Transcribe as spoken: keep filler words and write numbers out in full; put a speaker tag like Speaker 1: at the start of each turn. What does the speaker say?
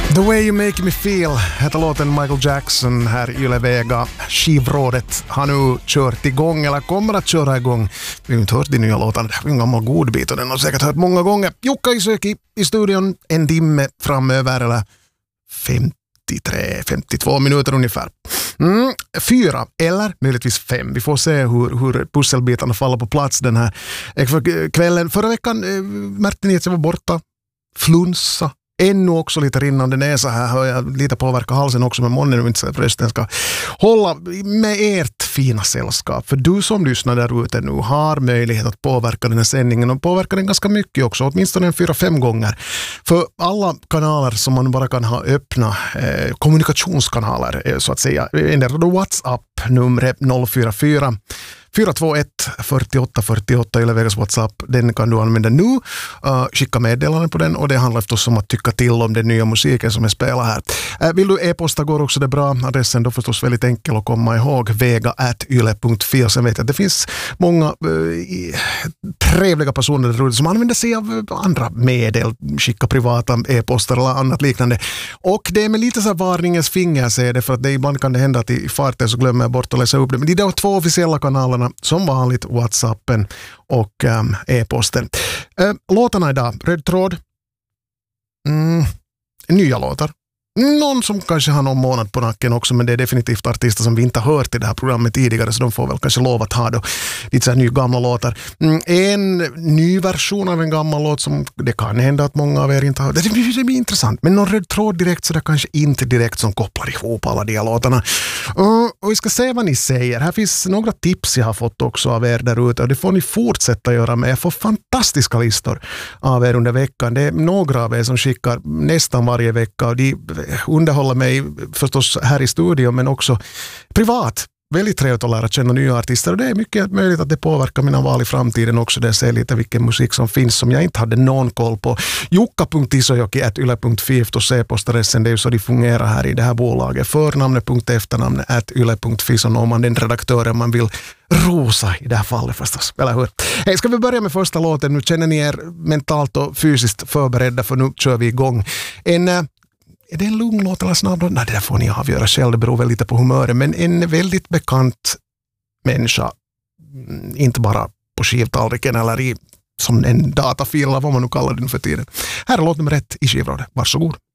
Speaker 1: The Way You Make Me Feel heter låten Michael Jackson här i Yle Vega. Skivrådet har nu kört igång eller kommer att köra igång. Vi har inte hört de nya låtarna. Det är en gammal godbit och den har säkert hört många gånger. Jukka Isoki i studion en timme framöver eller femtiotre femtiotvå minuter ungefär. Mm, fyra eller möjligtvis fem. Vi får se hur, hur pusselbitarna faller på plats den här kvällen. Förra veckan eh, märkte ni att jag var borta. Flunsa. Ännu också lite rinnande näsa här, hör jag lite påverka halsen också med månen, inte så att rösten ska hålla med ert fina sällskap. För du som lyssnar där ute nu har möjlighet att påverka den här sändningen och påverka den ganska mycket också, åtminstone en fyra, fem gånger. För alla kanaler som man bara kan ha öppna, eh, kommunikationskanaler eh, så att säga, ändrar då WhatsApp numret noll fyra fyra fyra två ett fyrtioåtta fyrtioåtta Yle Vegas WhatsApp, den kan du använda nu. Uh, skicka meddelanden på den och det handlar förstås om att tycka till om den nya musiken som är spelar här. Uh, vill du e-posta går också det bra. Adressen då förstås väldigt enkel att komma ihåg, vega at yle punkt fi. Och sen vet jag att det finns många uh, trevliga personer där ute som använder sig av andra medel, skicka privata e-poster eller annat liknande. Och det är med lite så här varningens finger säger det, för att det ibland kan det hända att i farten så glömmer jag bort att läsa upp det. Men det är de två officiella kanalerna som vanligt, WhatsAppen och um, e-posten. Uh, låtarna idag, Röd tråd, mm, nya låtar. Någon som kanske har någon månad på nacken också, men det är definitivt artister som vi inte har hört i det här programmet tidigare, så de får väl kanske lov att ha då lite så här nya gamla låtar. Mm, en ny version av en gammal låt som det kan hända att många av er inte har. Det, det, det blir intressant, men någon röd tråd direkt så det kanske inte direkt som kopplar ihop alla de här låtarna. Uh, och vi ska se vad ni säger. Här finns några tips jag har fått också av er där ute och det får ni fortsätta göra med. Jag får fantastiska listor av er under veckan. Det är några av er som skickar nästan varje vecka och de underhåller mig förstås här i studion men också privat. Väldigt trevligt att lära känna nya artister och det är mycket möjligt att det påverkar mina val i framtiden också. Det ser lite vilken musik som finns som jag inte hade någon koll på. jukka punkt isojoki at yle punkt fi och c-postadressen, det är ju så de fungerar här i det här bolaget. Förnamnet punkt efternamnet at yle punkt fi, så når man den redaktören man vill rosa i det här fallet förstås. Eller hur? Hej, ska vi börja med första låten? Nu känner ni er mentalt och fysiskt förberedda för nu kör vi igång. En Är det en lugn låt eller snabb låt? Nej, det där får ni avgöra själv. Det beror väl lite på humöret. Men en väldigt bekant människa, inte bara på skivtallriken eller i, som en datafil eller vad man nu kallar den för tiden. Här är låt nummer ett i skivrådet. Varsågod.